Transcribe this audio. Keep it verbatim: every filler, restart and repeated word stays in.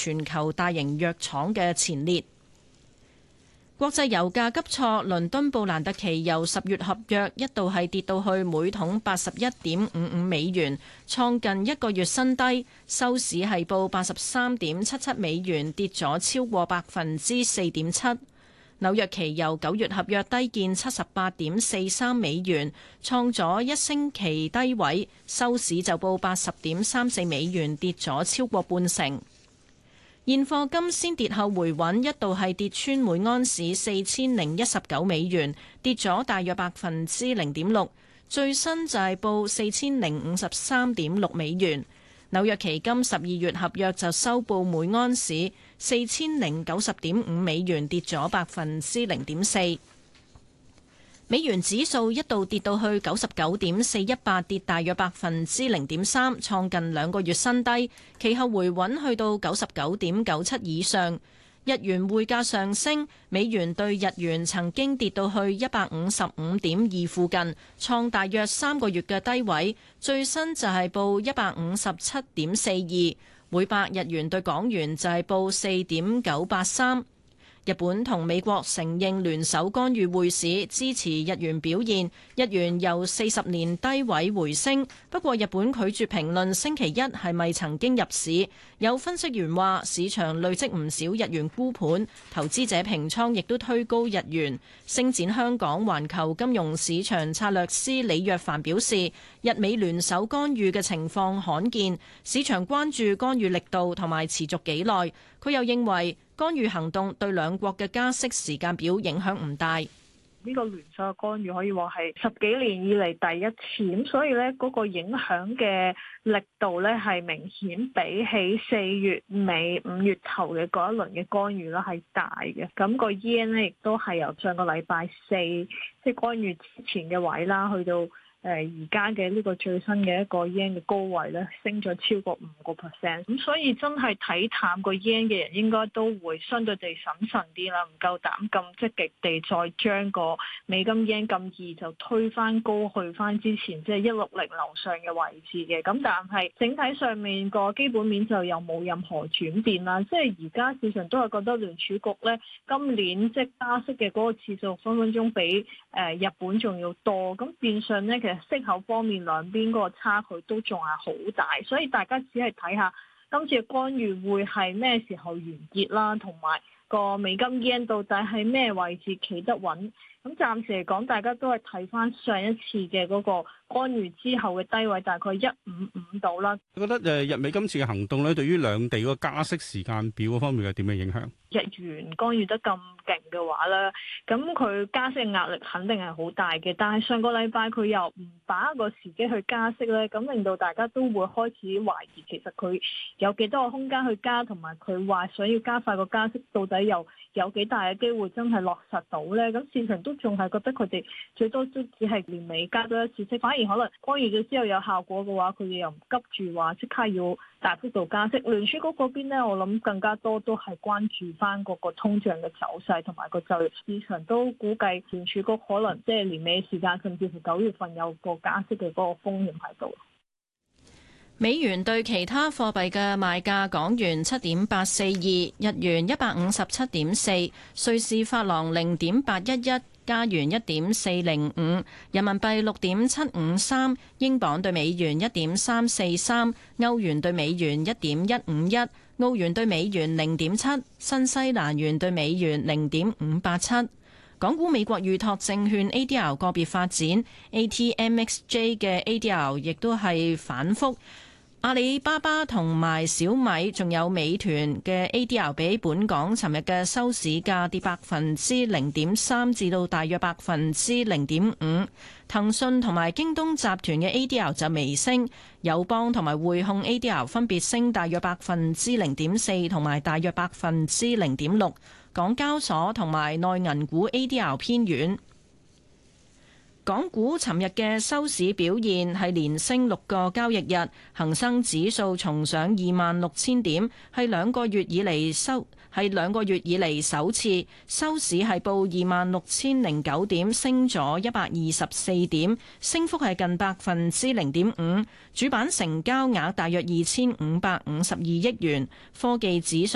全球大型藥廠嘅前列。國際油價急挫，倫敦布蘭特期油十月合約一度係跌到去每桶八十一點五五美元，創近一個月新低，收市係報八十三點七七美元，跌咗超過百分之四點七。紐約期油九月合約低見七十八點四三美元，創咗一星期低位，收市就報八十點三四美元，跌咗超過半成。現貨金先跌後回穩，一度係跌穿每安士四千零一十九美元，跌咗大約百分之零點六。最新就係報四千零五十三點六美元。紐約期金十二月合約就收報每安士四千零九十點五美元，跌咗百分之零點四。美元指數一度跌到去九十九點四一八，跌大約百分之零點三，創近兩個月新低。其後回穩去到九十九點九七以上。日元匯價上升，美元對日元曾經跌到去一百五十五點二附近，創大約三個月嘅低位。最新就係報一百五十七點四二，每百日元對港元就係報四點九八三。日本同美國承認聯手干預匯市，支持日元表現。日元由四十年低位回升，不過日本拒絕評論星期一係咪曾經入市。有分析員話，市場累積唔少日元沽盤，投資者平倉亦都推高日元。星展香港環球金融市場策略師李若凡表示，日美聯手干預嘅情況罕見，市場關注干預力度同埋持續幾耐。佢又認為，干預行動對兩國嘅加息時間表影響唔大。 呢個聯手嘅干預可以話係十幾年以嚟第一次，咁所以呢嗰個影響嘅力度呢係明顯比起四月尾五月頭嘅嗰一輪嘅干預呢係大嘅。咁個 yen 呢亦都係由上個禮拜四即係干預之前嘅位啦，去到誒而家嘅呢個最新嘅一個 yen 嘅高位咧，升咗超過五個 percent，咁所以真係睇淡個 yen 嘅人應該都會相對地審慎啲啦，唔夠膽咁積極地再將個美金 yen 咁易就推翻高去翻之前即係一六零樓上嘅位置嘅。咁但係整體上面個基本面就又冇任何轉變啦，即係而家市場都係覺得聯儲局咧今年即係加息嘅嗰個次數分分鐘比誒日本仲要多，咁變相咧其實息口方面兩邊嗰個差距都仲係好大，所以大家只係睇下今次嘅干預會係咩時候完結啦，同埋個美金 yen 到底喺咩位置企得穩。咁暫時嚟講，大家都係睇翻上一次嘅嗰個干預之後嘅低位，大概一五五度啦。 我覺得誒日美今次嘅行動咧，對於兩地嗰個加息時間表嗰方面係點嘅影響？ 日元干預得咁勁嘅話咧，咁佢加息嘅壓力肯定係好大嘅。但係上個禮拜佢又唔把握個時機去加息咧，咁令到大家都會開始懷疑，其實佢有幾多個空間去加，同埋佢話想要加快個加息，到底又有幾大嘅機會真係落實到咧？咁市場都仲係覺得佢哋最多都只係年尾加多一次息，反而可能干預咗之後有效果嘅話，佢哋又唔急住話即刻要大幅度加息。聯儲局嗰邊咧，我諗更加多都係關注翻嗰個通脹嘅走勢同埋個就業，市場都估計聯儲局可能即係年尾時間，甚至乎九月份有個加息嘅嗰個風險喺度。 美元對其他貨幣嘅賣價：港元七點八四二，日元一百五十七點四，瑞士法郎零點八一一，加元一點四零五，人民幣六點七五三，英鎊對美元一點三四三，歐元對美元一點一五一，澳元對美元零點七，新西蘭元對美元零點五八七。港股美國預託證券 A D R 個別發展 ，A T M X J 嘅 A D R 亦都係反覆。阿里巴巴同埋小米仲有美團嘅 A D R 比本港尋日嘅收市價跌百分之零點三至到大約百分之零點五。騰訊同埋京東集團嘅 A D R 就微升，友邦同埋匯控 A D R 分別升大約百分之零點四同埋大約百分之零點六。港交所同埋內銀股 A D R 偏軟。港股尋日嘅收市表現係連升六個交易日，恒生指數重上二萬六千點，係兩個月以嚟收係兩個月以嚟首次收市係報二萬六千零九點，升咗一百二十四點，升幅係近百分之零點五。主板成交額大約二千五百五十二億元，科技指數